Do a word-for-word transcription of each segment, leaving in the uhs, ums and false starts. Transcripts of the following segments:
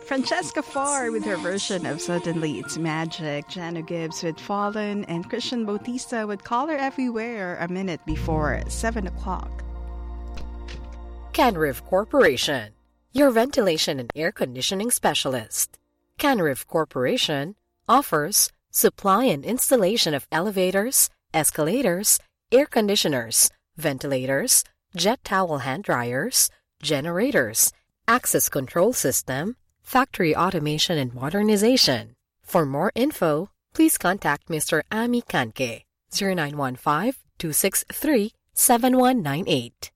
Francesca Farr with her version of Suddenly It's Magic, Jano Gibbs with Fallen, and Christian Bautista with Color Everywhere a minute before seven o'clock. Canriv Corporation, your ventilation and air conditioning specialist. Canriv Corporation offers supply and installation of elevators, escalators, air conditioners, ventilators, jet towel hand dryers, generators, access control system, factory automation and modernization. For more info, please contact Mister Ami Kanke, zero nine one five, two six three, seven one nine eight.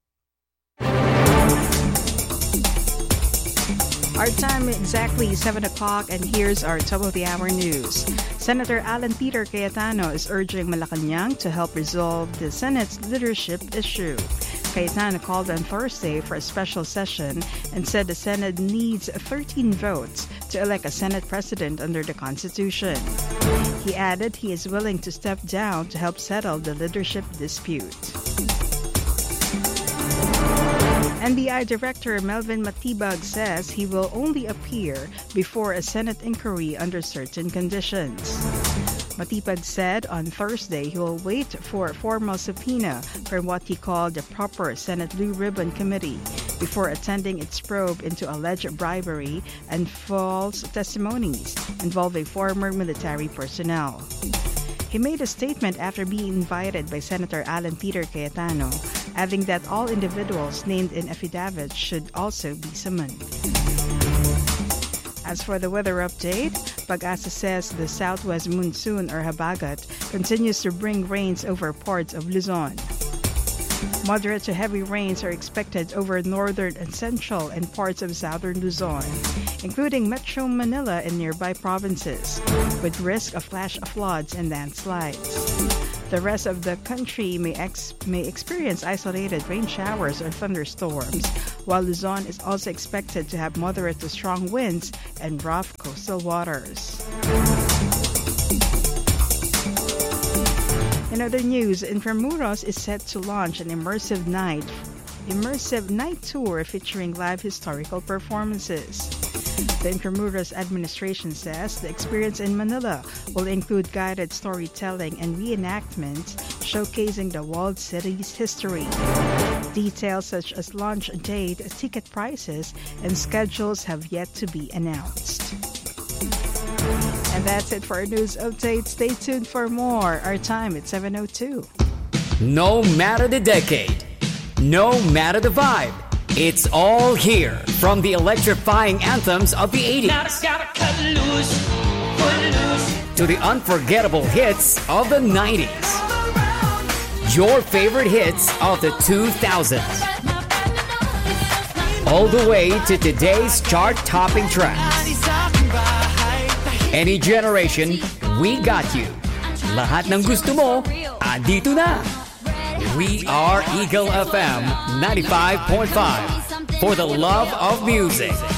Our time exactly seven o'clock, and here's our top of the hour news. Senator Alan Peter Cayetano is urging Malacanang to help resolve the Senate's leadership issue. Cayetano called on Thursday for a special session and said the Senate needs thirteen votes to elect a Senate president under the Constitution. He added he is willing to step down to help settle the leadership dispute. N B I Director Melvin Matibag says he will only appear before a Senate inquiry under certain conditions. Matibag said on Thursday he will wait for a formal subpoena from what he called the proper Senate Blue Ribbon Committee before attending its probe into alleged bribery and false testimonies involving former military personnel. He made a statement after being invited by Senator Alan Peter Cayetano, adding that all individuals named in affidavits should also be summoned. As for the weather update, Pag-asa says the southwest monsoon or habagat continues to bring rains over parts of Luzon. Moderate to heavy rains are expected over northern and central and parts of southern Luzon, including Metro Manila and nearby provinces, with risk of flash floods and landslides. The rest of the country may, ex- may experience isolated rain showers or thunderstorms, while Luzon is also expected to have moderate to strong winds and rough coastal waters. In other news, Intramuros is set to launch an immersive night, immersive night tour featuring live historical performances. The Intramuros administration says the experience in Manila will include guided storytelling and reenactments showcasing the walled city's history. Details such as launch date, ticket prices, and schedules have yet to be announced. And that's it for our news update. Stay tuned for more. Our time at seven oh two. No matter the decade, no matter the vibe, it's all here from the electrifying anthems of the eighties loose, loose. to the unforgettable hits of the nineties. Your favorite hits of the two thousands. All the way to today's chart-topping tracks. Any generation, we got you. Lahat ng gusto mo, andito na. We are Eagle F M ninety-five point five for the love of music.